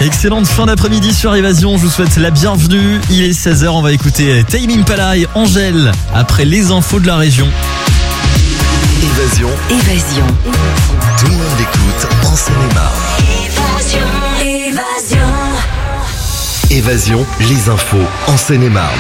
Excellente fin d'après-midi sur Évasion, je vous souhaite la bienvenue. Il est 16h, on va écouter Tame Impala et Angèle après les infos de la région. Évasion. Tout le monde écoute en Seine-et-Marne. Évasion, les infos en Seine-et-Marne.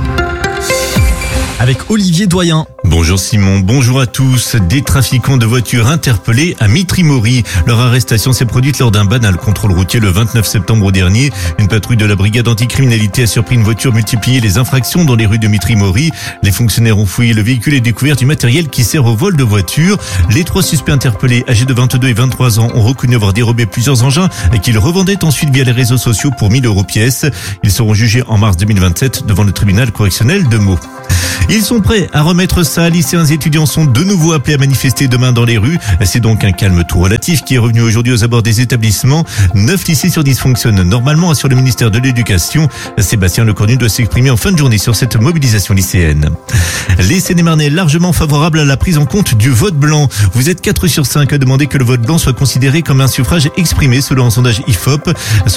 Avec Olivier Doyen. Bonjour Simon, bonjour à tous. Des trafiquants de voitures interpellés à Mitry-Mory. Leur arrestation s'est produite lors d'un banal contrôle routier le 29 septembre dernier. Une patrouille de la brigade anticriminalité a surpris une voiture multiplier les infractions dans les rues de Mitry-Mory. Les fonctionnaires ont fouillé le véhicule et découvert du matériel qui sert au vol de voitures. Les 3 suspects interpellés, âgés de 22 et 23 ans, ont reconnu avoir dérobé plusieurs engins et qu'ils revendaient ensuite via les réseaux sociaux pour 1000 € pièce. Ils seront jugés en mars 2027 devant le tribunal correctionnel de Meaux. Ils sont prêts à remettre ça. Lycéens et étudiants sont de nouveau appelés à manifester demain dans les rues. C'est donc un calme tout relatif qui est revenu aujourd'hui aux abords des établissements. 9 lycées sur 10 fonctionnent normalement, assure le ministère de l'Éducation. Sébastien Lecornu doit s'exprimer en fin de journée sur cette mobilisation lycéenne. Les Seine-et-Marnais largement favorables à la prise en compte du vote blanc. Vous êtes 4 sur 5 à demander que le vote blanc soit considéré comme un suffrage exprimé selon un sondage IFOP.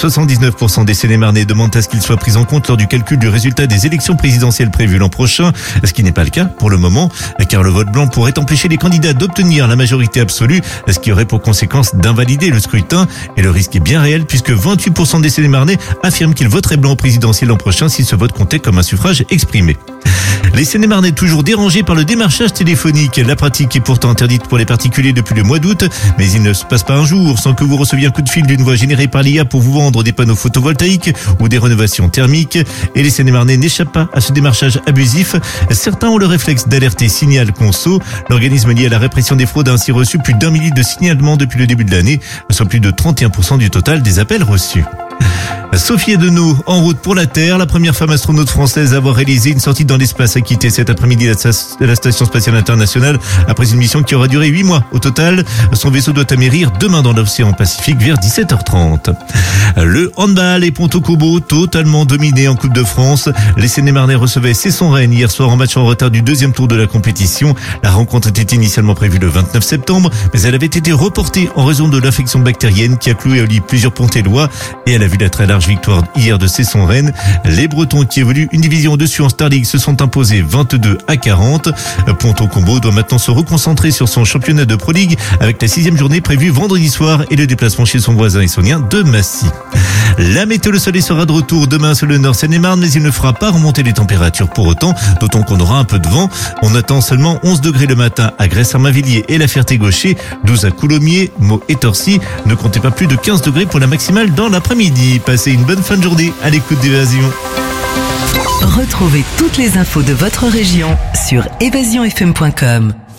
79% des Seine-et-Marnais demandent à ce qu'il soit pris en compte lors du calcul du résultat des élections présidentielles prévues l'an prochain. Ce qui n'est pas le cas pour le moment, car le vote blanc pourrait empêcher les candidats d'obtenir la majorité absolue, ce qui aurait pour conséquence d'invalider le scrutin. Et le risque est bien réel puisque 28% des Seine-et-Marnais affirment qu'ils voteraient blanc au présidentiel l'an prochain si ce vote comptait comme un suffrage exprimé. Les Seine-et-Marnais toujours dérangés par le démarchage téléphonique. La pratique est pourtant interdite pour les particuliers depuis le mois d'août, mais il ne se passe pas un jour sans que vous receviez un coup de fil d'une voix générée par l'IA pour vous vendre des panneaux photovoltaïques ou des rénovations thermiques. Et les Seine-et-Marnais n'échappent pas à ce démarchage abusif. Certains ont le réflexe d'alerter Signal Conso. L'organisme lié à la répression des fraudes a ainsi reçu plus d'1 millier de signalements depuis le début de l'année, soit plus de 31% du total des appels reçus. Sophie Edenau, en route pour la Terre, la première femme astronaute française à avoir réalisé une sortie dans l'espace, a quitté cet après-midi la Station Spatiale Internationale après une mission qui aura duré 8 mois. Au total, son vaisseau doit atterrir demain dans l'océan Pacifique vers 17h30. Le handball et Ponto Combo totalement dominé en Coupe de France. Les Seine-et-Marnais recevaient Cesson-Rennes hier soir en match en retard du 2e tour de la compétition. La rencontre était initialement prévue le 29 septembre, mais elle avait été reportée en raison de l'infection bactérienne qui a cloué au lit plusieurs Pontellois, et elle a vu la très large victoire hier de Cesson-Rennes. Les Bretons qui évoluent une division au-dessus en Star League se sont imposés 22-40. Ponto Combo doit maintenant se reconcentrer sur son championnat de Pro League avec la 6e journée prévue vendredi soir et le déplacement chez son voisin essonien de Massy. La météo, le soleil sera de retour demain sur le nord Seine-et-Marne, mais il ne fera pas remonter les températures pour autant, d'autant qu'on aura un peu de vent. On attend seulement 11 degrés le matin à Grès-Saint-Mavilliers et la Ferté-Gaucher, 12 à Coulommiers, Meaux et Torcy. Ne comptez pas plus de 15 degrés pour la maximale dans l'après-midi. Passez une bonne fin de journée à l'écoute d'Évasion. Retrouvez toutes les infos de votre région sur évasionfm.com.